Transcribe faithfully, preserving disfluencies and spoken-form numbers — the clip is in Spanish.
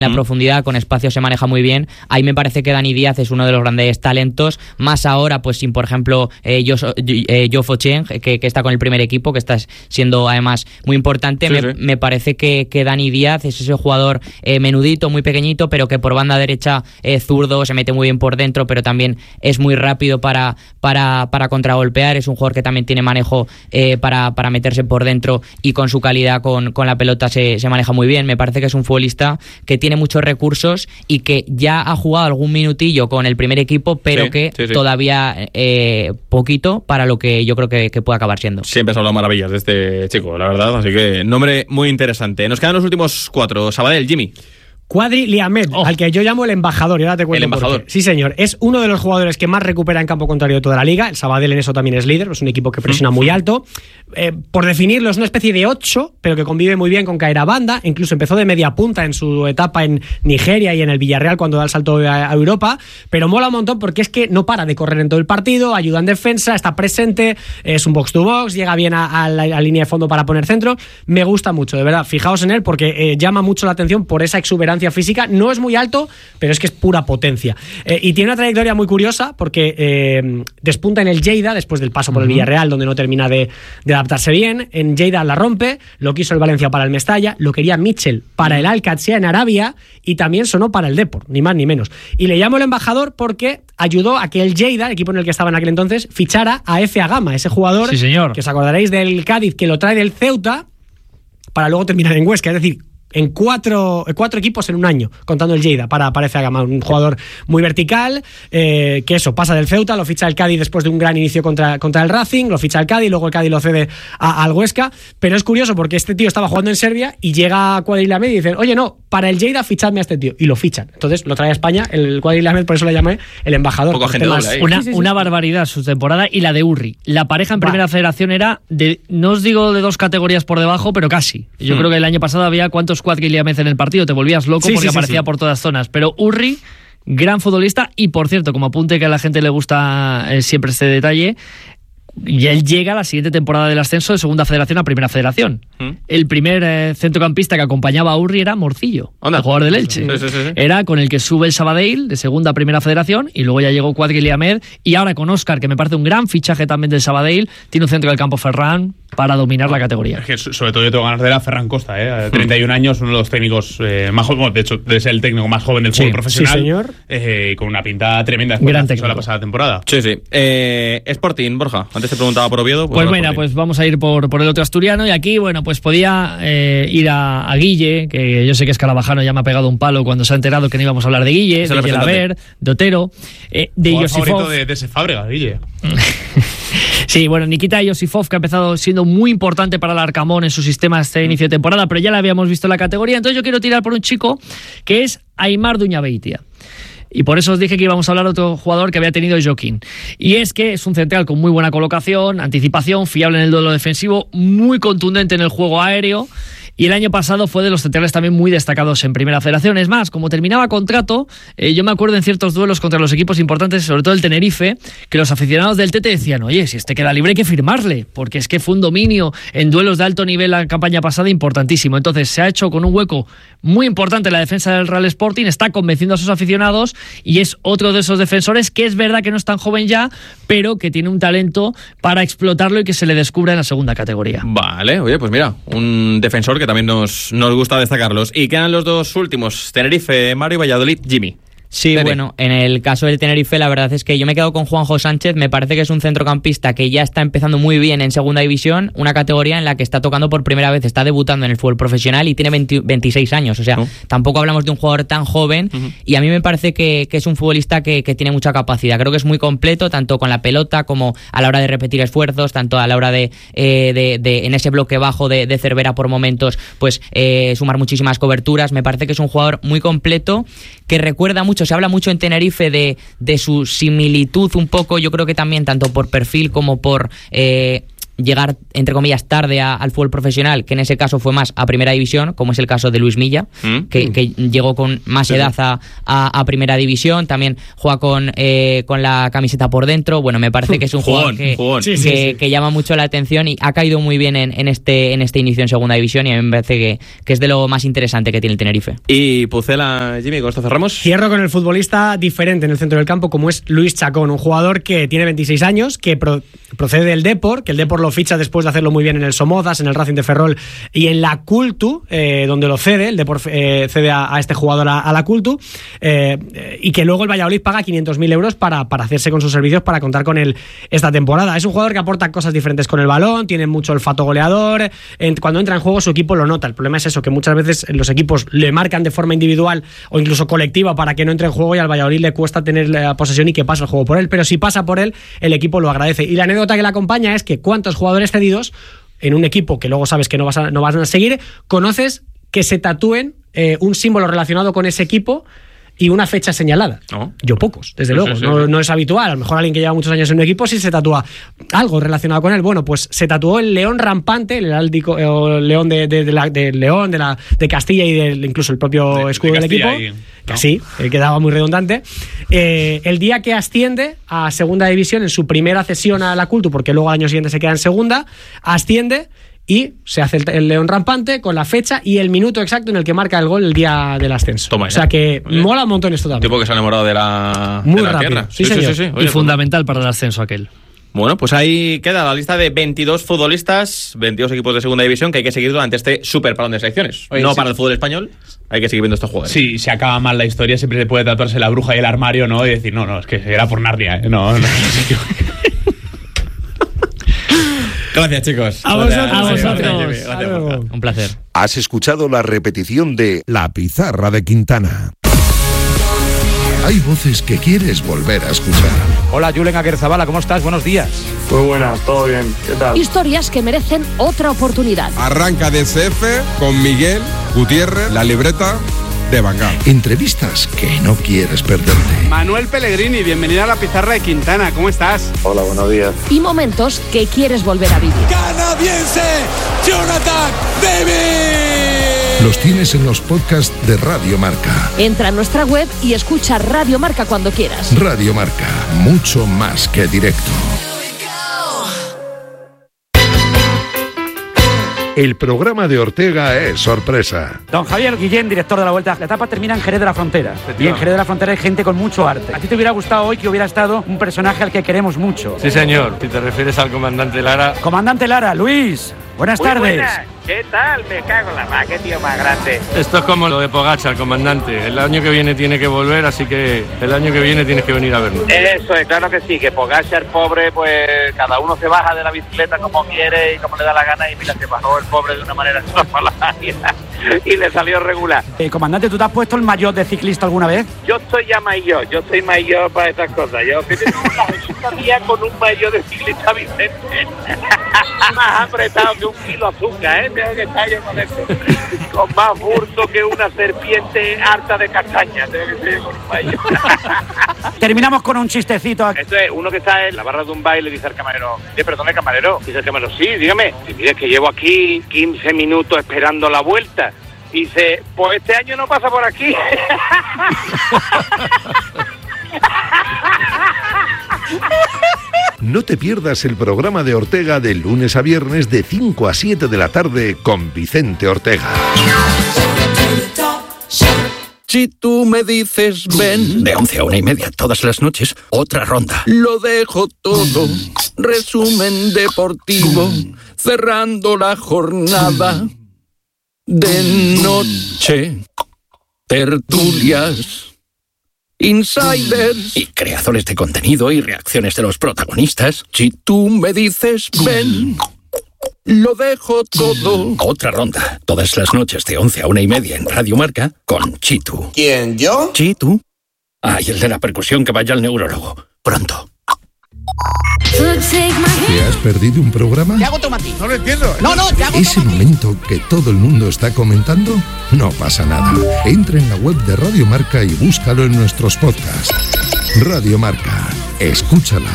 la mm. profundidad, con espacio se maneja muy bien. Ahí me parece que Dani Díaz es uno de los grandes talentos, más ahora pues sin por ejemplo eh, Jofo Cheng, que, que está con el primer equipo, que está siendo además muy importante. Sí, me, sí. me parece que, que Dani Díaz es ese jugador eh, menudito, muy pequeñito, pero que por banda derecha eh, zurdo, se mete muy bien por dentro, pero también es muy rápido para, para, para contragolpear. Es un jugador que también tiene manejo eh, para, para meterse por dentro, y con su calidad con, con la pelota se, se maneja muy bien. Me parece que es un futbolista que tiene muchos recursos y que ya ha jugado algún minutillo con el primer equipo, pero sí, que sí, sí. todavía eh, poquito para lo que yo creo que, que puede acabar siendo. Siempre has hablado maravillas de este chico, la verdad, así que nombre muy interesante. Nos quedan los últimos cuatro. Sabadell, Jimmy. Quadri Liamed, oh. al que yo llamo el embajador, y ahora te cuento. El embajador. Sí, señor. Es uno de los jugadores que más recupera en campo contrario de toda la liga. El Sabadell en eso también es líder, es un equipo que presiona muy alto. Eh, por definirlo, es una especie de ocho, pero que convive muy bien con caer a banda. Incluso empezó de media punta en su etapa en Nigeria y en el Villarreal cuando da el salto a, a Europa. Pero mola un montón porque es que no para de correr en todo el partido, ayuda en defensa, está presente, es un box to box, llega bien a, a, la, a la línea de fondo para poner centro. Me gusta mucho, de verdad. Fijaos en él porque eh, llama mucho la atención por esa exuberancia física. No es muy alto, pero es que es pura potencia. Eh, y tiene una trayectoria muy curiosa porque eh, despunta en el Lleida después del paso por uh-huh. el Villarreal, donde no termina de, de adaptarse bien. En Lleida la rompe, lo quiso el Valencia para el Mestalla, lo quería Mitchell para el Al-Qadsiya en Arabia y también sonó para el Depor, ni más ni menos. Y le llamo el embajador porque ayudó a que el Lleida, el equipo en el que estaba en aquel entonces, fichara a Efe Agama, ese jugador sí, señor. que os acordaréis del Cádiz, que lo trae del Ceuta para luego terminar en Huesca. Es decir, en cuatro, cuatro equipos en un año, contando el Lleida, para, para Efe Agama, un jugador muy vertical, eh, que eso, pasa del Ceuta, lo ficha el Cádiz después de un gran inicio contra, contra el Racing, lo ficha el Cádiz, luego el Cádiz lo cede a, al Huesca, pero es curioso porque este tío estaba jugando en Serbia y llega a Quadri Liamed y dicen, oye no, para el Lleida fichadme a este tío, y lo fichan, entonces lo trae a España, el Quadri Liamed, por eso le llamé el embajador. Poco gente doble ahí. Una, sí, sí, sí. una barbaridad su temporada, y la de Urri, la pareja en Va. primera federación era de, no os digo de dos categorías por debajo, pero casi. Yo hmm. creo que el año pasado había cuántos Quadri Liamed en el partido, te volvías loco sí, porque sí, sí, aparecía sí. por todas zonas, pero Urri, gran futbolista, y por cierto, como apunte que a la gente le gusta eh, siempre este detalle, y él llega a la siguiente temporada del ascenso de segunda federación a primera federación. ¿Mm? El primer eh, centrocampista que acompañaba a Urri era Morcillo, ¿Onda? el jugador del Elche. Sí, sí, sí, sí. Era con el que sube el Sabadell de segunda a primera federación, y luego ya llegó Quadri Liamed, y ahora con Óscar, que me parece un gran fichaje también del Sabadell, tiene un centro del campo Ferran para dominar la categoría. Es que sobre todo yo tengo ganas de ver a Ferran Costa, ¿eh? treinta y un años, uno de los técnicos eh, más jóvenes, de hecho debe ser el técnico más joven del fútbol sí, profesional, sí, señor. Eh, con una pinta tremenda después Gran de técnico. la pasada temporada. Sí, sí. Eh, Sporting, Borja, antes te preguntaba por Oviedo. Pues, pues mira, pues vamos a ir por, por el otro asturiano, y aquí, bueno, pues podía eh, ir a, a Guille, que yo sé que Escarabajano ya me ha pegado un palo cuando se ha enterado que no íbamos a hablar de Guille, de Gelaber, de Otero, eh, de Josifov. favorito de, de ese Fábregas, Guille. Sí, bueno, Nikita Josifov, que ha empezado siendo muy importante para el Arcamón en su sistema este inicio de temporada, pero ya la habíamos visto en la categoría. Entonces yo quiero tirar por un chico que es Aimar Duñabeitia. Y por eso os dije que íbamos a hablar de otro jugador que había tenido Joaquín. Y es que es un central con muy buena colocación, anticipación, fiable en el duelo defensivo, muy contundente en el juego aéreo. Y el año pasado fue de los centrales también muy destacados en Primera Federación. Es más, como terminaba contrato, eh, yo me acuerdo en ciertos duelos contra los equipos importantes, sobre todo el Tenerife, que los aficionados del Tete decían, oye, si este queda libre hay que firmarle, porque es que fue un dominio en duelos de alto nivel la campaña pasada importantísimo. Entonces se ha hecho con un hueco muy importante en la defensa del Real Sporting, está convenciendo a sus aficionados y es otro de esos defensores que es verdad que no es tan joven ya, pero que tiene un talento para explotarlo y que se le descubra en la segunda categoría. Vale, oye, pues mira, un defensor que también nos, nos gusta destacarlos. Y quedan los dos últimos, Tenerife, Mario, y Valladolid, Jimmy. Sí, Tere. Bueno, en el caso del Tenerife la verdad es que yo me quedo con Juanjo Sánchez, me parece que es un centrocampista que ya está empezando muy bien en segunda división, una categoría en la que está tocando por primera vez, está debutando en el fútbol profesional y tiene veinte, veintiséis años, o sea, uh. tampoco hablamos de un jugador tan joven uh-huh. y a mí me parece que, que es un futbolista que, que tiene mucha capacidad, creo que es muy completo, tanto con la pelota como a la hora de repetir esfuerzos, tanto a la hora de, eh, de, de en ese bloque bajo de, de Cervera por momentos, pues eh, sumar muchísimas coberturas, me parece que es un jugador muy completo, que recuerda mucho, se habla mucho en Tenerife de, de su similitud un poco, yo creo que también tanto por perfil como por... Eh, llegar, entre comillas, tarde a, al fútbol profesional, que en ese caso fue más a primera división, como es el caso de Luis Milla, ¿Mm? que, que llegó con más sí, edad a, a, a primera división, también juega con, eh, con la camiseta por dentro. Bueno, me parece que es un jugador que, sí, sí, que, sí. que llama mucho la atención y ha caído muy bien en, en, este, en este inicio en segunda división, y a mí me parece que, que es de lo más interesante que tiene el Tenerife. Y Pucela, Jimmy, con esto cerramos. Cierro con el futbolista diferente en el centro del campo, como es Luis Chacón, un jugador que tiene veintiséis años, que pro, procede del Depor, que el Depor lo ficha después de hacerlo muy bien en el Somozas, en el Racing de Ferrol y en la Cultu, eh, donde lo cede, el Depor eh, cede a, a este jugador a, a la Cultu, eh, y que luego el Valladolid paga quinientos mil euros para, para hacerse con sus servicios, para contar con él esta temporada. Es un jugador que aporta cosas diferentes con el balón, tiene mucho olfato goleador, en, cuando entra en juego su equipo lo nota. El problema es eso, que muchas veces los equipos le marcan de forma individual o incluso colectiva para que no entre en juego, y al Valladolid le cuesta tener la posesión y que pase el juego por él, pero si pasa por él, el equipo lo agradece. Y la anécdota que le acompaña es que cuántos jugadores cedidos en un equipo que luego sabes que no vas a, no vas a seguir, conoces que se tatúen eh, un símbolo relacionado con ese equipo y una fecha señalada. ¿No? Yo pocos, desde sí, luego. Sí, sí, no, sí. no es habitual. A lo mejor alguien que lleva muchos años en un equipo sí se tatúa algo relacionado con él. Bueno, pues se tatuó el león rampante, el heráldico, el león de, de, de, la, de León, de, la, de Castilla y de, incluso el propio de, escudo de del equipo. Ahí, ¿no? Que sí, quedaba muy redundante. Eh, el día que asciende a segunda división, en su primera cesión a la Cultu, porque luego al año siguiente se queda en segunda, asciende y se hace el, el león rampante con la fecha y el minuto exacto en el que marca el gol el día del ascenso. Toma, o sea que mola un montón esto también. Tipo que se ha enamorado de la, Muy de la rápido. tierra. Sí, sí, sí, sí, sí. Oye, y fundamental para el ascenso aquel. Bueno, pues ahí queda la lista de veintidós futbolistas, veintidós equipos de segunda división que hay que seguir durante este super parón de selecciones. Oye, no sí. para el fútbol español, hay que seguir viendo estos jugadores. Sí, si acaba mal la historia, siempre se puede tatuarse la bruja y el armario, ¿no? Y decir, no, no, es que era por Narnia, ¿eh? No, no, no. Gracias, chicos. A vosotros. A vosotros. Gracias, gracias. Un placer. Has escuchado la repetición de La Pizarra de Quintana. Hay voces que quieres volver a escuchar. Hola, Julen Aguerzabala, ¿cómo estás? Buenos días. Muy buenas, todo bien. ¿Qué tal? Historias que merecen otra oportunidad. Arranca D C F con Miguel Gutiérrez, la libreta de Bangal. Entrevistas que no quieres perderte. Manuel Pellegrini, bienvenido a La Pizarra de Quintana. ¿Cómo estás? Hola, buenos días. Y momentos que quieres volver a vivir. ¡Canadiense! ¡Jonathan David! Los tienes en los podcasts de Radio Marca. Entra a nuestra web y escucha Radio Marca cuando quieras. Radio Marca, mucho más que directo. El programa de Ortega es sorpresa. Don Javier Guillén, director de La Vuelta. La etapa termina en Jerez de la Frontera. Y en Jerez de la Frontera hay gente con mucho arte. ¿A ti te hubiera gustado hoy que hubiera estado un personaje al que queremos mucho? Sí, señor. Si te refieres al comandante Lara. Comandante Lara, Luis. Buenas Muy tardes. Buenas. ¿Qué tal? Me cago en la mar, qué tío más grande. Esto es como lo de Pogačar, comandante. El año que viene tiene que volver, así que el año que viene tienes que venir a vernos. Eso es, claro que sí, que Pogačar, pobre, pues cada uno se baja de la bicicleta como quiere y como le da la gana, y mira, se bajó el pobre de una manera extraordinaria y le salió regular. Eh, comandante, ¿tú te has puesto el maillot de ciclista alguna vez? Yo soy ya maillot, yo soy maillot para estas cosas. Yo que tengo una resultaría con un maillot de ciclista Vicente. Más apretado que un kilo azúcar, ¿eh? Tengo que estar yo con esto. Con más burso que una serpiente harta de castaña. Tengo que estar yo con un maillot. Terminamos con un chistecito. Esto es uno que está en la barra de un baile y dice al camarero, sí, perdone, camarero. Dice el camarero, sí, dígame. Y mire, que llevo aquí quince minutos esperando la vuelta. Y dice, pues este año no pasa por aquí. No te pierdas el programa de Ortega de lunes a viernes de cinco a siete de la tarde con Vicente Ortega. Si tú me dices ven, de once a una y media todas las noches, otra ronda. Lo dejo todo, resumen deportivo, cerrando la jornada de noche. Tertulias, insiders y creadores de contenido y reacciones de los protagonistas. Si tú me dices ven, lo dejo todo. Otra ronda, todas las noches de once a una y media en Radio Marca con Chitu. ¿Quién, yo? ¿Chitu? Ay, el de la percusión, que vaya al neurólogo. Pronto. ¿Te has perdido un programa? Te hago tomatín. No lo entiendo. No, no, te hago ¿Ese tomatín. momento que todo el mundo está comentando? No pasa nada. Entra en la web de Radio Marca y búscalo en nuestros podcasts. Radio Marca. Escúchala.